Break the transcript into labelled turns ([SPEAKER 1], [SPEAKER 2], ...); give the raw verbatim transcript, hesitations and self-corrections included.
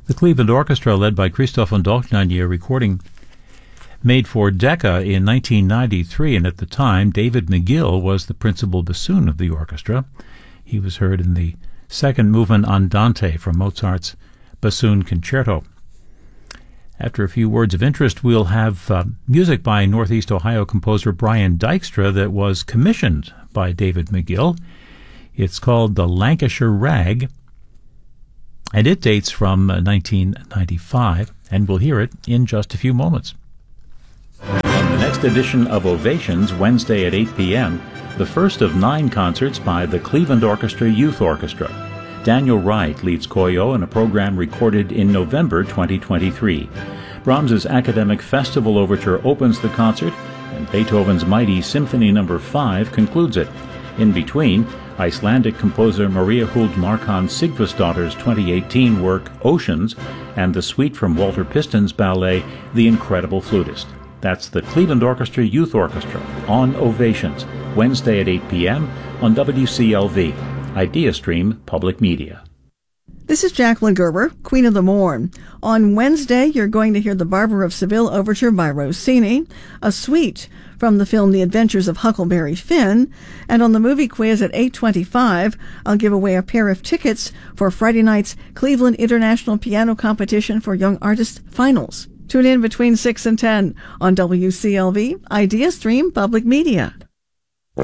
[SPEAKER 1] The Cleveland Orchestra, led by Christophe Ondognagné, recording made for Decca in nineteen ninety-three, and at the time, David McGill was the principal bassoon of the orchestra. He was heard in the second movement Andante from Mozart's Bassoon Concerto. After a few words of interest, we'll have uh, music by Northeast Ohio composer Brian Dykstra that was commissioned by David McGill. It's called The Lancashire Rag, and it dates from uh, nineteen ninety-five, and we'll hear it in just a few moments. On the next edition of Ovations, Wednesday at eight p.m., the first of nine concerts by the Cleveland Orchestra Youth Orchestra. Daniel Wright leads Koyo in a program recorded in November twenty twenty-three. Brahms's Academic Festival Overture opens the concert, and Beethoven's Mighty Symphony Number five concludes it. In between, Icelandic composer Maria Huld Markan Sigfusdóttir's twenty eighteen work Oceans and the suite from Walter Piston's ballet The Incredible Flutist. That's the Cleveland Orchestra Youth Orchestra on Ovations, Wednesday at eight p.m. on W C L V, IdeaStream Public Media.
[SPEAKER 2] This is Jacqueline Gerber, Queen of the Morn. On Wednesday, you're going to hear the Barber of Seville Overture by Rossini, a suite from the film The Adventures of Huckleberry Finn, and on the movie quiz at eight twenty-five, I'll give away a pair of tickets for Friday night's Cleveland International Piano Competition for Young Artists Finals. Tune in between six and ten on W C L V, IdeaStream Public Media.